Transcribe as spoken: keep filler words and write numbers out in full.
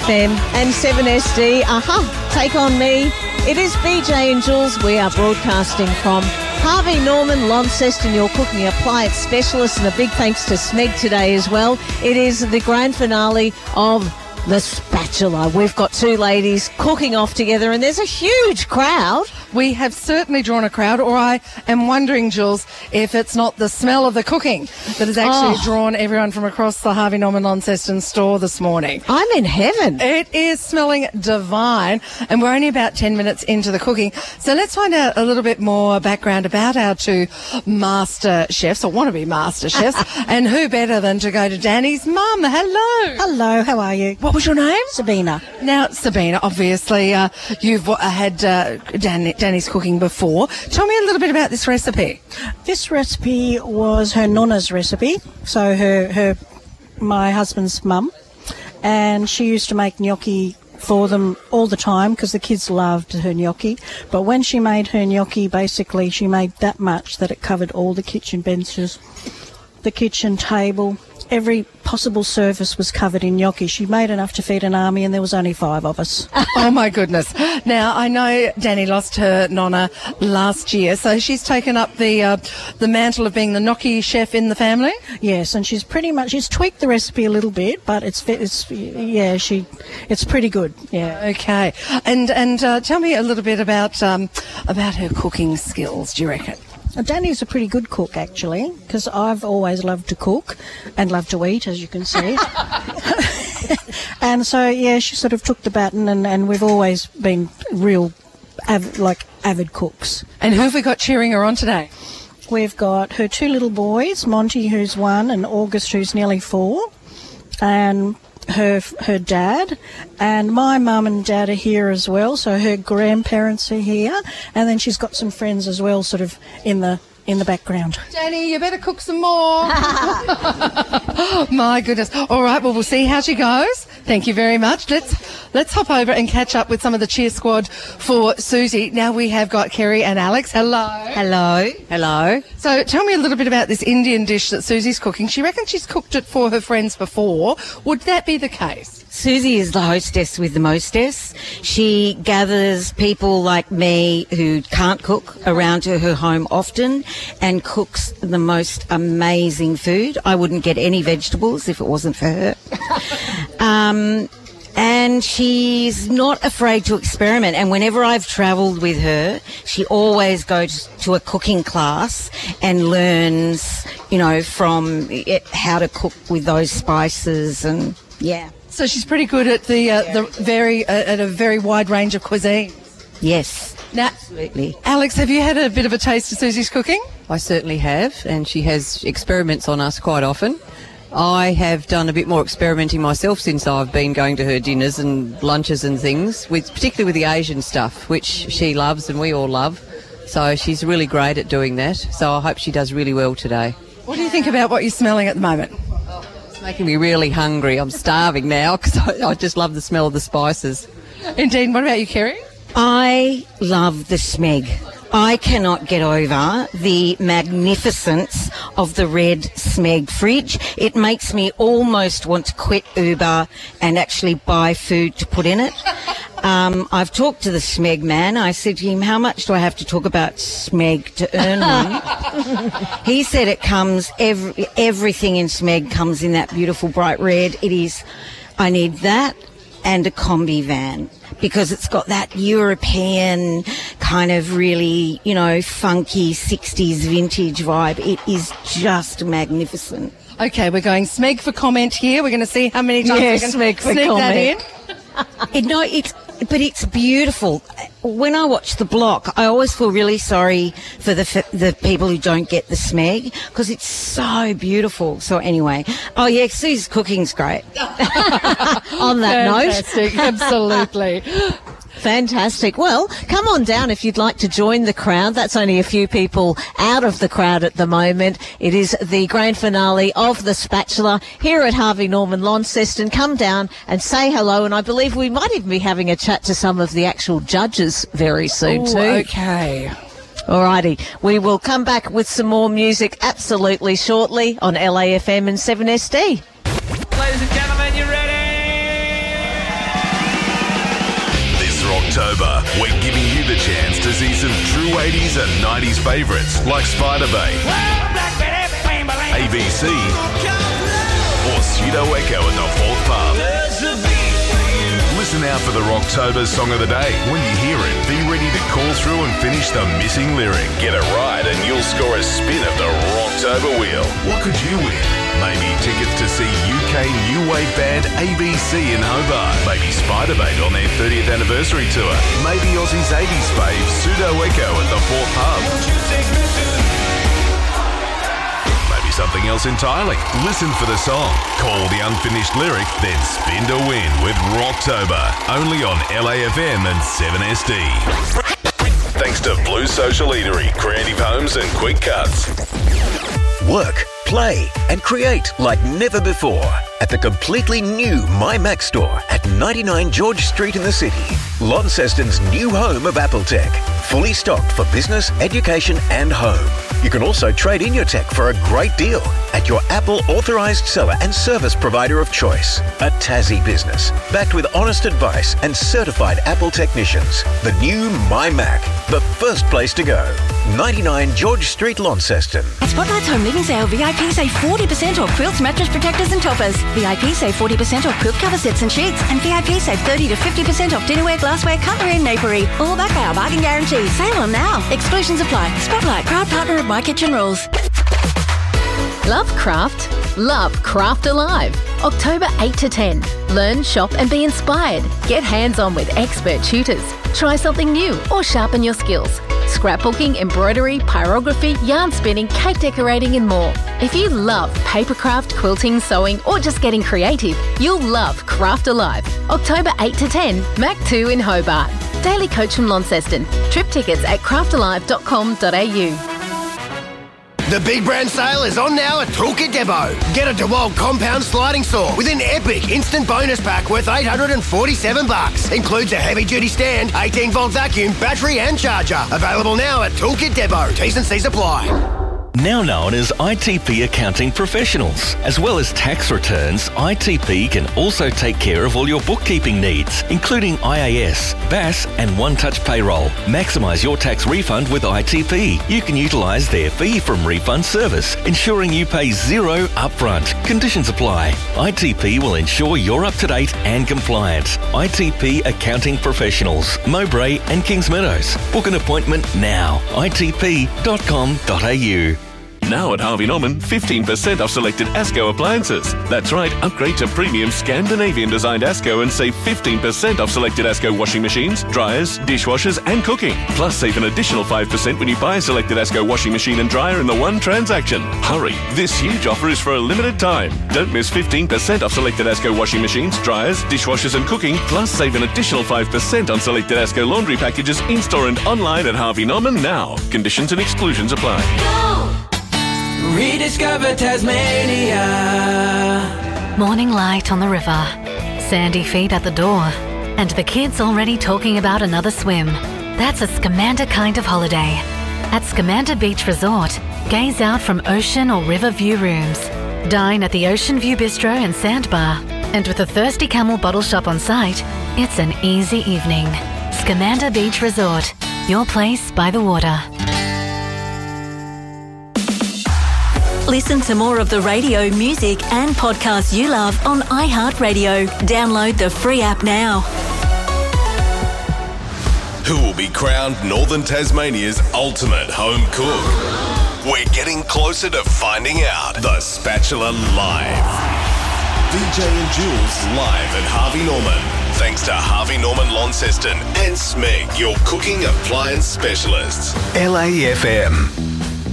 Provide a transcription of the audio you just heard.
M and seven S D. Aha, Take On Me. It is B J and Jules. We are broadcasting from Harvey Norman Launceston, your cooking appliance specialist, and a big thanks to Smeg today as well. It is the grand finale of The Spatula. We've got two ladies cooking off together, and there's a huge crowd. We have certainly drawn a crowd, or I am wondering, Jules, if it's not the smell of the cooking that has actually Oh. drawn everyone from across the Harvey Norman Launceston store this morning. I'm in heaven. It is smelling divine, and we're only about ten minutes into the cooking. So let's find out a little bit more background about our two master chefs, or wannabe master chefs, and who better than to go to Danny's mum. Hello. Hello, how are you? What was your name? Sabina. Now, Sabina, obviously, uh, you've uh, had uh, Danny, Danny's cooking before. Tell me a little bit about this recipe. This recipe was her nonna's recipe, so her, her my husband's mum, and she used to make gnocchi for them all the time because the kids loved her gnocchi. But when she made her gnocchi, basically she made that much that it covered all the kitchen benches, the kitchen table. Every possible surface was covered in gnocchi. She made enough to feed an army, and there was only five of us. Oh, my goodness. Now, I know Danny lost her nonna last year, so she's taken up the uh, the mantle of being the gnocchi chef in the family? Yes, and she's pretty much, she's tweaked the recipe a little bit, but it's, it's yeah, she, it's pretty good, yeah. Okay. And and uh, tell me a little bit about um, about her cooking skills, do you reckon? Danny's a pretty good cook, actually, because I've always loved to cook and loved to eat, as you can see. And so, yeah, she sort of took the baton, and, and we've always been real, av- like, avid cooks. And who have we got cheering her on today? We've got her two little boys, Monty, who's one, and August, who's nearly four, and her her dad, and my mum and dad are here as well, so her grandparents are here, and then she's got some friends as well, sort of in the in the background. Danny, you better cook some more. My goodness. All right, well, we'll see how she goes. Thank you very much. Let's let's hop over and catch up with some of the cheer squad for Susie. Now we have got Kerry and Alex. Hello. Hello. Hello. So tell me a little bit about this Indian dish that Susie's cooking. She reckons she's cooked it for her friends before. Would that be the case? Susie is the hostess with the mostess. She gathers people like me who can't cook around to her home often and cooks the most amazing food. I wouldn't get any vegetables if it wasn't for her. um, and she's not afraid to experiment. And whenever I've travelled with her, she always goes to a cooking class and learns, you know, from it, how to cook with those spices and, yeah. So she's pretty good at the uh, the very uh, at a very wide range of cuisine. Yes, now, absolutely. Alex, have you had a bit of a taste of Susie's cooking? I certainly have, and she has experiments on us quite often. I have done a bit more experimenting myself since I've been going to her dinners and lunches and things, with particularly with the Asian stuff, which she loves and we all love. So she's really great at doing that. So I hope she does really well today. What do you think about what you're smelling at the moment? It's making me really hungry. I'm starving now because I, I just love the smell of the spices. Indeed. What about you, Kerry? I love the Smeg. I cannot get over the magnificence of the red Smeg fridge. It makes me almost want to quit Uber and actually buy food to put in it. Um, I've talked to the Smeg man. I said to him, how much do I have to talk about Smeg to earn one? He said it comes, every, everything in Smeg comes in that beautiful bright red. It is, I need that and a combi van, because it's got that European kind of really, you know, funky sixties vintage vibe. It is just magnificent. Okay, we're going Smeg for comment here. We're going to see how many times Yeah, we can Smeg for sneak comment. that in. It, no, it's, but it's beautiful. When I watch the block, I always feel really sorry for the f- the people who don't get the Smeg, because it's so beautiful. So anyway, oh yeah, Susie's cooking's great. On that Fantastic, absolutely. Fantastic. Well, come on down if you'd like to join the crowd. That's only a few people out of the crowd at the moment. It is the grand finale of The Spatula here at Harvey Norman Launceston. Come down and say hello, and I believe we might even be having a chat to some of the actual judges very soon Ooh, too. Okay. Alrighty, we will come back with some more music absolutely shortly on L A F M and seven S D. Ladies and gentlemen, you ready? Rocktober, we're giving you the chance to see some true eighties and nineties favourites like Spider-Bait, A B C, or Pseudo Echo at the Fourth Pub. Listen out for the Rocktober Song of the Day. When you hear it, be ready to call through and finish the missing lyric. Get it right and you'll score a spin of the Rocktober wheel. What could you win? Maybe tickets to see U K new wave band A B C in Hobart. Maybe Spider-Bait on their thirtieth anniversary tour. Maybe Aussie's eighties fave Pseudo Echo at the Fourth Pub. Maybe something else entirely. Listen for the song, call the unfinished lyric, then spin to win with Rocktober. Only on L A F M and seven S D. Thanks to Blue Social Eatery, Creative Homes and Quick Cuts. Work, play and create like never before at the completely new My Mac store at ninety-nine George Street in the city. Launceston's new home of Apple Tech. Fully stocked for business, education and home. You can also trade in your tech for a great deal at your Apple authorised seller and service provider of choice. A Tassie business, backed with honest advice and certified Apple technicians. The new My Mac, the first place to go. ninety-nine George Street, Launceston. At Spotlight's Home Living Sale, V I P save forty percent off quilts, mattress protectors and toppers. V I P save forty percent off quilt cover sets and sheets. And V I P save thirty to fifty percent off dinnerware, glassware, cutlery and napery. All backed by our bargain guarantee. Sale on now. Exclusions apply. Spotlight, proud partner of My Kitchen Rules. Love craft? Love Craft Alive. October eight to ten. Learn, shop and be inspired. Get hands-on with expert tutors. Try something new or sharpen your skills. Scrapbooking, embroidery, pyrography, yarn spinning, cake decorating and more. If you love papercraft, quilting, sewing or just getting creative, you'll love Craft Alive. October eight to ten, Mac two in Hobart. Daily coach from Launceston. Trip tickets at craft alive dot com dot a u. The big brand sale is on now at Toolkit Depot. Get a DeWalt compound sliding saw with an epic instant bonus pack worth eight hundred forty-seven bucks. Includes a heavy-duty stand, eighteen volt vacuum, battery and charger. Available now at Toolkit Depot. T's and C's apply. Now known as I T P Accounting Professionals. As well as tax returns, I T P can also take care of all your bookkeeping needs, including I A S, B A S and One Touch Payroll. Maximise your tax refund with I T P. You can utilise their fee from refund service, ensuring you pay zero upfront. Conditions apply. I T P will ensure you're up to date and compliant. I T P Accounting Professionals, Mowbray and Kings Meadows. Book an appointment now. I T P dot com dot a u. Now at Harvey Norman, fifteen percent off selected Asco appliances. That's right, upgrade to premium Scandinavian designed Asco and save fifteen percent off selected Asco washing machines, dryers, dishwashers and cooking. Plus save an additional five percent when you buy a selected Asco washing machine and dryer in the one transaction. Hurry, this huge offer is for a limited time. Don't miss fifteen percent off selected Asco washing machines, dryers, dishwashers and cooking. Plus save an additional five percent on selected Asco laundry packages in-store and online at Harvey Norman now. Conditions and exclusions apply. Go! Rediscover Tasmania. Morning light on the river, sandy feet at the door, and the kids already talking about another swim. That's a Scamander kind of holiday. At Scamander Beach Resort, gaze out from ocean or river view rooms. Dine at the Ocean View Bistro and Sandbar. And with a Thirsty Camel bottle shop on site, it's an easy evening. Scamander Beach Resort, your place by the water. Listen to more of the radio, music and podcasts you love on iHeartRadio. Download the free app now. Who will be crowned Northern Tasmania's ultimate home cook? We're getting closer to finding out. The Spatula Live. V J and Jules live at Harvey Norman. Thanks to Harvey Norman Launceston and Smeg, your cooking appliance specialists. L A F M.